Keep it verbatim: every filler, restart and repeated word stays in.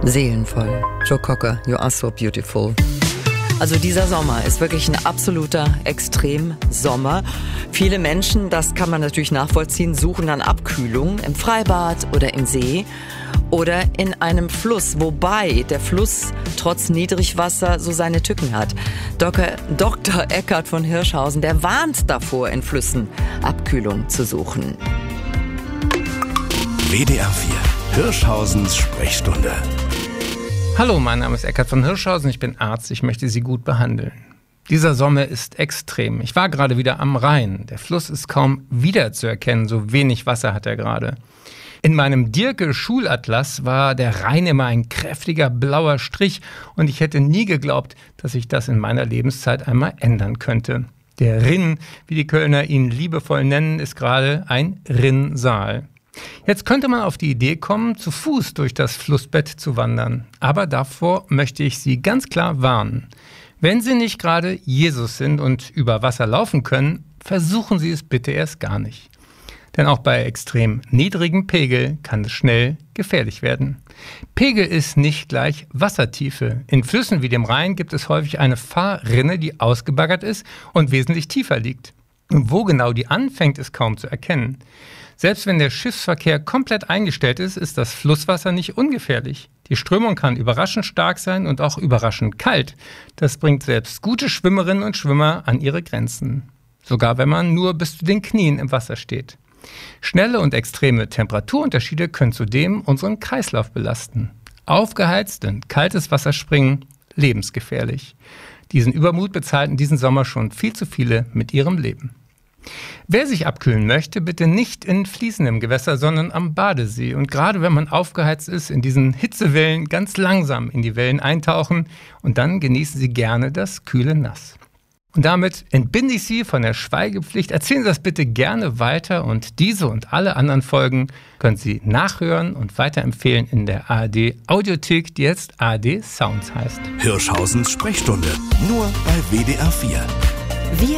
Seelenvoll. Joe Cocker, You Are So Beautiful. Also dieser Sommer ist wirklich ein absoluter Extremsommer. Viele Menschen, das kann man natürlich nachvollziehen, suchen dann Abkühlung im Freibad oder im See oder in einem Fluss, wobei der Fluss trotz Niedrigwasser so seine Tücken hat. Doktor Doktor Eckhard von Hirschhausen, der warnt davor, in Flüssen Abkühlung zu suchen. W D R vier, Hirschhausens Sprechstunde. Hallo, mein Name ist Eckhard von Hirschhausen, ich bin Arzt, ich möchte Sie gut behandeln. Dieser Sommer ist extrem. Ich war gerade wieder am Rhein. Der Fluss ist kaum wiederzuerkennen, so wenig Wasser hat er gerade. In meinem Dierke-Schulatlas war der Rhein immer ein kräftiger blauer Strich und ich hätte nie geglaubt, dass sich das in meiner Lebenszeit einmal ändern könnte. Der Rinn, wie die Kölner ihn liebevoll nennen, ist gerade ein Rinnsal. Jetzt könnte man auf die Idee kommen, zu Fuß durch das Flussbett zu wandern. Aber davor möchte ich Sie ganz klar warnen. Wenn Sie nicht gerade Jesus sind und über Wasser laufen können, versuchen Sie es bitte erst gar nicht. Denn auch bei extrem niedrigem Pegel kann es schnell gefährlich werden. Pegel ist nicht gleich Wassertiefe. In Flüssen wie dem Rhein gibt es häufig eine Fahrrinne, die ausgebaggert ist und wesentlich tiefer liegt. Und wo genau die anfängt, ist kaum zu erkennen. Selbst wenn der Schiffsverkehr komplett eingestellt ist, ist das Flusswasser nicht ungefährlich. Die Strömung kann überraschend stark sein und auch überraschend kalt. Das bringt selbst gute Schwimmerinnen und Schwimmer an ihre Grenzen. Sogar wenn man nur bis zu den Knien im Wasser steht. Schnelle und extreme Temperaturunterschiede können zudem unseren Kreislauf belasten. Aufgeheizt in kaltes Wasser springen, lebensgefährlich. Diesen Übermut bezahlten diesen Sommer schon viel zu viele mit ihrem Leben. Wer sich abkühlen möchte, bitte nicht in fließendem Gewässer, sondern am Badesee. Und gerade wenn man aufgeheizt ist, in diesen Hitzewellen ganz langsam in die Wellen eintauchen und dann genießen Sie gerne das kühle Nass. Und damit entbinde ich Sie von der Schweigepflicht. Erzählen Sie das bitte gerne weiter und diese und alle anderen Folgen können Sie nachhören und weiterempfehlen in der A R D Audiothek, die jetzt A R D Sounds heißt. Hirschhausens Sprechstunde, nur bei W D R vier. Wir